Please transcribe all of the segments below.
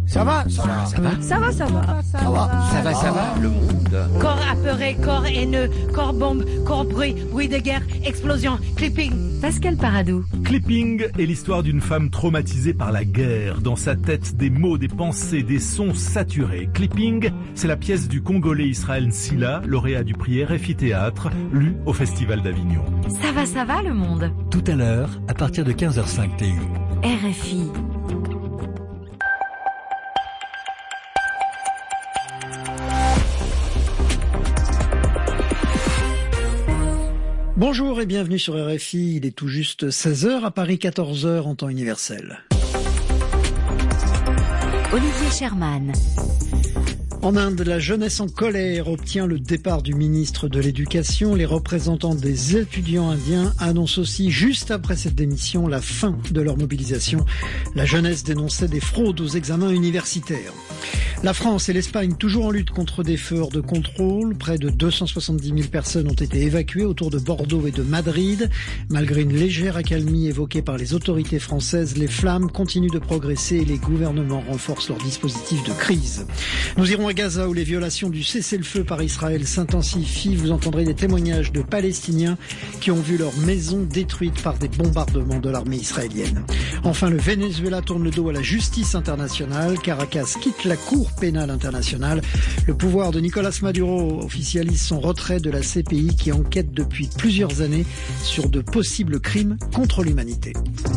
Ça va, le monde. Corps apeuré, corps haineux, corps bombe, corps bruit de guerre, explosion, clipping. Pascal Paradou. Clipping est l'histoire d'une femme traumatisée par la guerre. Dans sa tête, des mots, des pensées, des sons saturés. Clipping, c'est la pièce du Congolais Israël Nsila, lauréat du prix RFI Théâtre, lu au Festival d'Avignon. Ça va le monde. Tout à l'heure, à partir de 15h05 TU. RFI. Bonjour et bienvenue sur RFI, il est tout juste 16h, à Paris 14h en temps universel. Olivier Sherman. En Inde, la jeunesse en colère obtient le départ du ministre de l'Éducation. Les représentants des étudiants indiens annoncent aussi, juste après cette démission, la fin de leur mobilisation. La jeunesse dénonçait des fraudes aux examens universitaires. La France et l'Espagne, toujours en lutte contre des feux hors de contrôle. Près de 270 000 personnes ont été évacuées autour de Bordeaux et de Madrid. Malgré une légère accalmie évoquée par les autorités françaises, les flammes continuent de progresser et les gouvernements renforcent leurs dispositifs de crise. Nous irons à Gaza où les violations du cessez-le-feu par Israël s'intensifient. Vous entendrez des témoignages de Palestiniens qui ont vu leurs maisons détruites par des bombardements de l'armée israélienne. Enfin, le Venezuela tourne le dos à la justice internationale. Caracas quitte la Cour pénale internationale. Le pouvoir de Nicolás Maduro officialise son retrait de la CPI qui enquête depuis plusieurs années sur de possibles crimes contre l'humanité.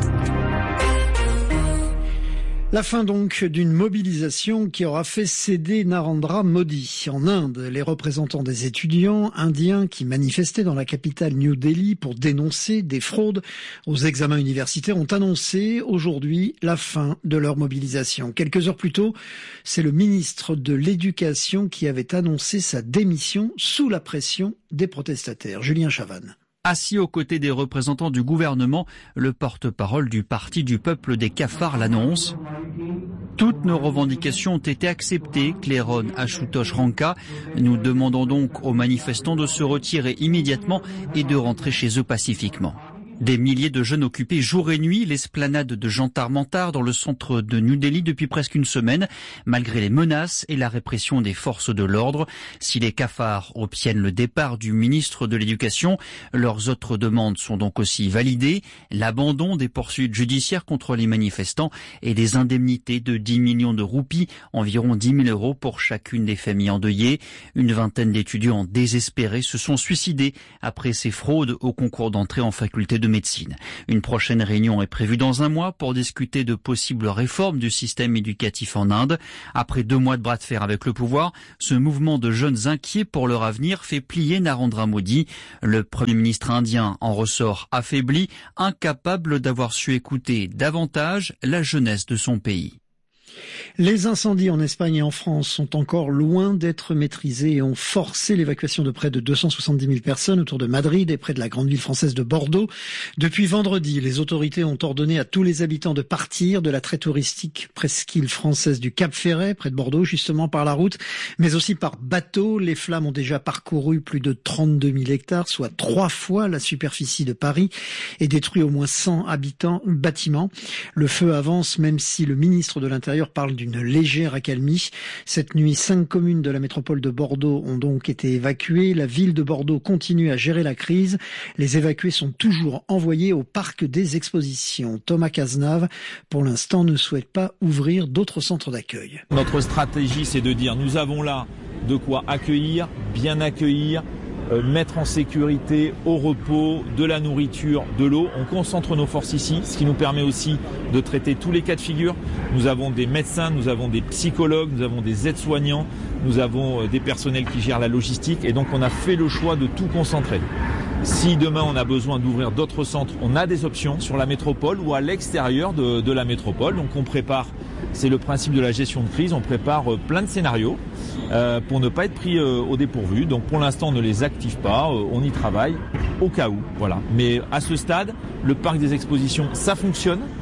La fin donc d'une mobilisation qui aura fait céder Narendra Modi. En Inde, les représentants des étudiants indiens qui manifestaient dans la capitale New Delhi pour dénoncer des fraudes aux examens universitaires ont annoncé aujourd'hui la fin de leur mobilisation. Quelques heures plus tôt, c'est le ministre de l'Éducation qui avait annoncé sa démission sous la pression des protestataires. Julien Chavannes. Assis aux côtés des représentants du gouvernement, le porte-parole du Parti du peuple des cafards l'annonce. Toutes nos revendications ont été acceptées, claironne Ashutosh Ranka. Nous demandons donc aux manifestants de se retirer immédiatement et de rentrer chez eux pacifiquement. Des milliers de jeunes occupaient jour et nuit l'esplanade de Jantar-Mantar dans le centre de New Delhi depuis presque une semaine, malgré les menaces et la répression des forces de l'ordre. Si les cafards obtiennent le départ du ministre de l'Éducation, leurs autres demandes sont donc aussi validées. L'abandon des poursuites judiciaires contre les manifestants et des indemnités de 10 millions de roupies, environ 10 000 € pour chacune des familles endeuillées. Une vingtaine d'étudiants désespérés se sont suicidés après ces fraudes au concours d'entrée en faculté de médecine. Une prochaine réunion est prévue dans un mois pour discuter de possibles réformes du système éducatif en Inde. Après 2 mois de bras de fer avec le pouvoir, ce mouvement de jeunes inquiets pour leur avenir fait plier Narendra Modi. Le Premier ministre indien en ressort affaibli, incapable d'avoir su écouter davantage la jeunesse de son pays. Les incendies en Espagne et en France sont encore loin d'être maîtrisés et ont forcé l'évacuation de près de 270 000 personnes autour de Madrid et près de la grande ville française de Bordeaux. Depuis vendredi, les autorités ont ordonné à tous les habitants de partir de la très touristique presqu'île française du Cap Ferret, près de Bordeaux, justement par la route, mais aussi par bateau. Les flammes ont déjà parcouru plus de 32 000 hectares, soit 3 fois la superficie de Paris, et détruit au moins 100 bâtiments. Le feu avance, même si le ministre de l'Intérieur parle d'une légère accalmie. Cette nuit, 5 communes de la métropole de Bordeaux ont donc été évacuées. La ville de Bordeaux continue à gérer la crise. Les évacués sont toujours envoyés au parc des expositions. Thomas Cazenave, pour l'instant, ne souhaite pas ouvrir d'autres centres d'accueil. Notre stratégie, c'est de dire nous avons là de quoi accueillir, bien accueillir, mettre en sécurité, au repos, de la nourriture, de l'eau. On concentre nos forces ici, ce qui nous permet aussi de traiter tous les cas de figure. Nous avons des médecins, nous avons des psychologues, nous avons des aides-soignants, nous avons des personnels qui gèrent la logistique et donc on a fait le choix de tout concentrer. Si demain on a besoin d'ouvrir d'autres centres, on a des options sur la métropole ou à l'extérieur de la métropole. Donc on prépare, c'est le principe de la gestion de crise, on prépare plein de scénarios pour ne pas être pris au dépourvu. Donc pour l'instant on ne les active pas, on y travaille au cas où. Voilà. Mais à ce stade, le parc des expositions, ça fonctionne.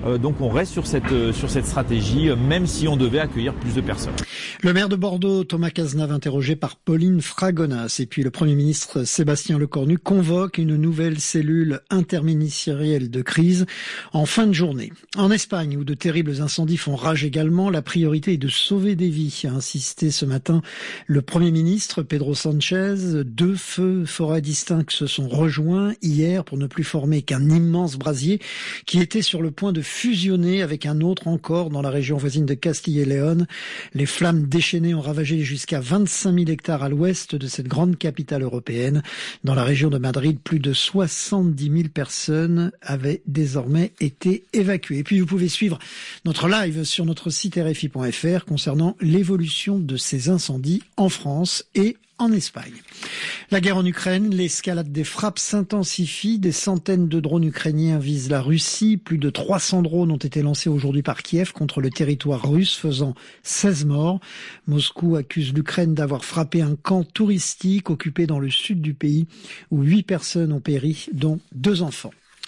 Donc on reste sur cette stratégie, même si on devait accueillir plus de personnes. Le maire de Bordeaux, Thomas Cazenave, interrogé par Pauline Fragonnas. Et puis le Premier ministre Sébastien Lecornu convoque une nouvelle cellule interministérielle de crise en fin de journée. En Espagne, où de terribles incendies font rage également, la priorité est de sauver des vies, a insisté ce matin le Premier ministre Pedro Sánchez. 2 feux forêts distincts se sont rejoints hier pour ne plus former qu'un immense brasier qui était sur le point de fusionner avec un autre encore dans la région voisine de Castille et Léon. Les flammes déchaînées ont ravagé jusqu'à 25 000 hectares à l'ouest de cette grande capitale européenne. Dans la région de Madrid, plus de 70 000 personnes avaient désormais été évacuées. Et puis vous pouvez suivre notre live sur notre site rfi.fr concernant l'évolution de ces incendies en France et en Espagne. La guerre en Ukraine, l'escalade des frappes s'intensifie. Des centaines de drones ukrainiens visent la Russie. Plus de 300 drones ont été lancés aujourd'hui par Kiev contre le territoire russe, faisant 16 morts. Moscou accuse l'Ukraine d'avoir frappé un camp touristique occupé dans le sud du pays, où 8 personnes ont péri, dont 2 enfants.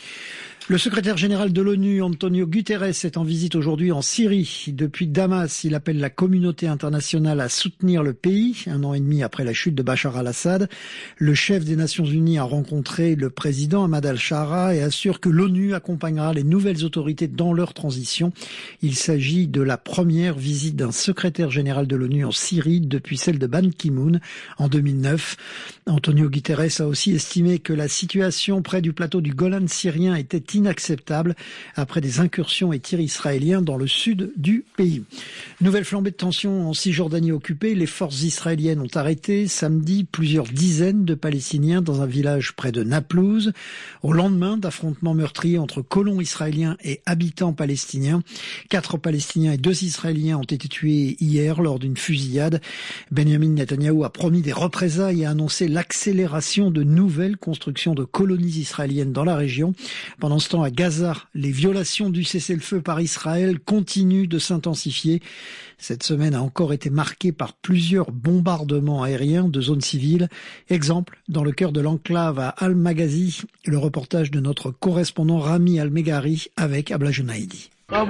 Le secrétaire général de l'ONU, Antonio Guterres, est en visite aujourd'hui en Syrie. Depuis Damas, il appelle la communauté internationale à soutenir le pays, 1 an et demi après la chute de Bachar al-Assad. Le chef des Nations Unies a rencontré le président Ahmad al-Shara et assure que l'ONU accompagnera les nouvelles autorités dans leur transition. Il s'agit de la première visite d'un secrétaire général de l'ONU en Syrie depuis celle de Ban Ki-moon en 2009. Antonio Guterres a aussi estimé que la situation près du plateau du Golan syrien était inacceptable après des incursions et tirs israéliens dans le sud du pays. Nouvelle flambée de tension en Cisjordanie occupée. Les forces israéliennes ont arrêté samedi plusieurs dizaines de Palestiniens dans un village près de Naplouse. Au lendemain d'affrontements meurtriers entre colons israéliens et habitants palestiniens, 4 Palestiniens et 2 Israéliens ont été tués hier lors d'une fusillade. Benjamin Netanyahou a promis des représailles et a annoncé l'accélération de nouvelles constructions de colonies israéliennes dans la région. Pendant ce temps, à Gaza, les violations du cessez-le-feu par Israël continuent de s'intensifier. Cette semaine a encore été marquée par plusieurs bombardements aériens de zones civiles. Exemple, dans le cœur de l'enclave à Al-Maghazi, le reportage de notre correspondant Rami Al-Megari avec Abla Junaidi.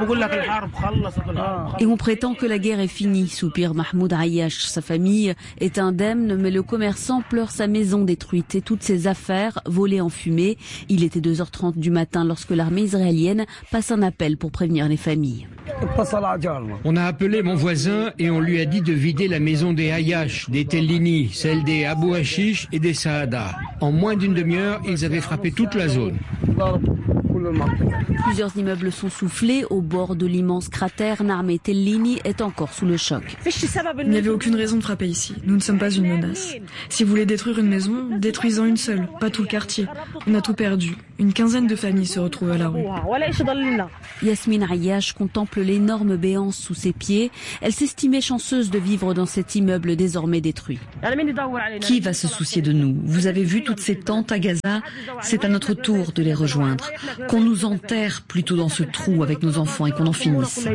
Et on prétend que la guerre est finie, soupire Mahmoud Ayyash. Sa famille est indemne, mais le commerçant pleure sa maison détruite et toutes ses affaires volées en fumée. Il était 2h30 du matin lorsque l'armée israélienne passe un appel pour prévenir les familles. On a appelé mon voisin et on lui a dit de vider la maison des Ayyash, des Tellini, celle des Abou Hashish et des Saada. En moins d'une demi-heure, ils avaient frappé toute la zone. Plusieurs immeubles sont soufflés au bord de l'immense cratère. Narmé Tellini est encore sous le choc. Il n'y avait aucune raison de frapper ici. Nous ne sommes pas une menace. Si vous voulez détruire une maison, détruisez-en une seule, pas tout le quartier. On a tout perdu. Une quinzaine de familles se retrouvent à la rue. Yasmine Ayyash contemple l'énorme béance sous ses pieds. Elle s'estimait chanceuse de vivre dans cet immeuble désormais détruit. Qui va se soucier de nous? Vous avez vu toutes ces tentes à Gaza? C'est à notre tour de les rejoindre. Qu'on nous enterre plutôt dans ce trou avec nos enfants et qu'on en finisse.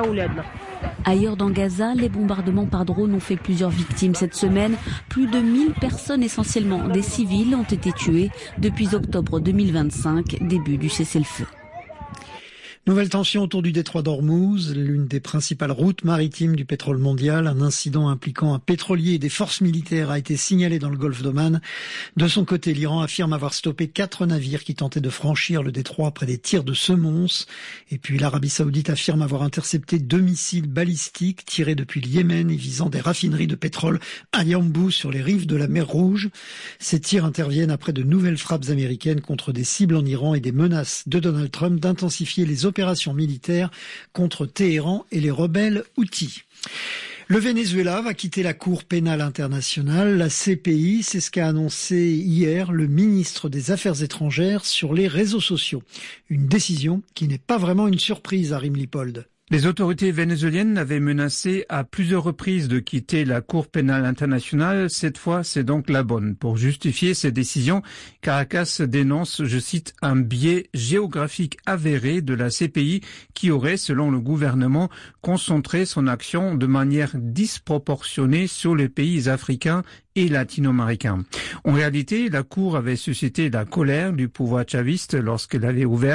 Ailleurs dans Gaza, les bombardements par drone ont fait plusieurs victimes cette semaine. Plus de 1000 personnes, essentiellement des civils, ont été tuées depuis octobre 2025, début du cessez-le-feu. Nouvelle tension autour du détroit d'Ormuz, l'une des principales routes maritimes du pétrole mondial. Un incident impliquant un pétrolier et des forces militaires a été signalé dans le golfe d'Oman. De son côté, l'Iran affirme avoir stoppé 4 navires qui tentaient de franchir le détroit après des tirs de semonces. Et puis l'Arabie Saoudite affirme avoir intercepté 2 missiles balistiques tirés depuis le Yémen et visant des raffineries de pétrole à Yanbu sur les rives de la mer Rouge. Ces tirs interviennent après de nouvelles frappes américaines contre des cibles en Iran et des menaces de Donald Trump d'intensifier les opérations militaires contre Téhéran et les rebelles houthis. Le Venezuela va quitter la Cour pénale internationale, la CPI, c'est ce qu'a annoncé hier le ministre des Affaires étrangères sur les réseaux sociaux. Une décision qui n'est pas vraiment une surprise à Rim Lipold. Les autorités vénézuéliennes avaient menacé à plusieurs reprises de quitter la Cour pénale internationale. Cette fois, c'est donc la bonne. Pour justifier ces décisions, Caracas dénonce, je cite, un biais géographique avéré de la CPI qui aurait, selon le gouvernement, concentré son action de manière disproportionnée sur les pays africains et latino-américains. En réalité, la Cour avait suscité la colère du pouvoir chaviste lorsqu'elle avait ouvert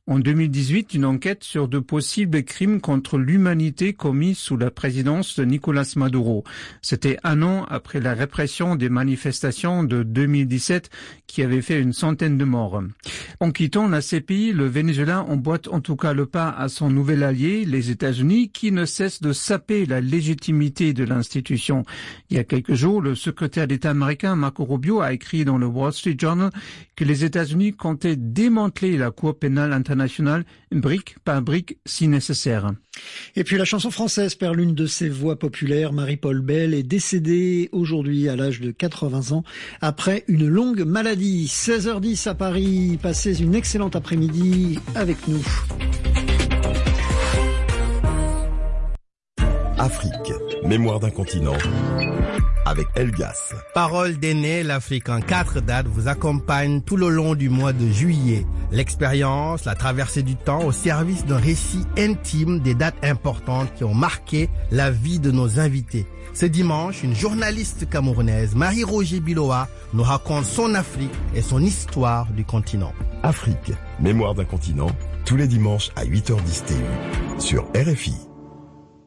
En 2018, une enquête sur de possibles crimes contre l'humanité commis sous la présidence de Nicolás Maduro. C'était un an après la répression des manifestations de 2017 qui avait fait une centaine de morts. En quittant la CPI, le Venezuela emboîte en tout cas le pas à son nouvel allié, les États-Unis, qui ne cessent de saper la légitimité de l'institution. Il y a quelques jours, le secrétaire d'État américain Marco Rubio a écrit dans le Wall Street Journal que les États-Unis comptaient démanteler la Cour pénale internationale brique par brique si nécessaire. Et puis la chanson française perd l'une de ses voix populaires. Marie-Paul Bell est décédée aujourd'hui à l'âge de 80 ans après une longue maladie. 16h10 à Paris. Passez une excellente après-midi avec nous. Afrique, mémoire d'un continent, avec Elgas. Parole d'aîné, l'Afrique en 4 dates vous accompagne tout le long du mois de juillet. L'expérience, la traversée du temps au service d'un récit intime des dates importantes qui ont marqué la vie de nos invités. Ce dimanche, une journaliste camerounaise, Marie-Roger Biloa, nous raconte son Afrique et son histoire du continent. Afrique, mémoire d'un continent, tous les dimanches à 8h10 TU, sur RFI.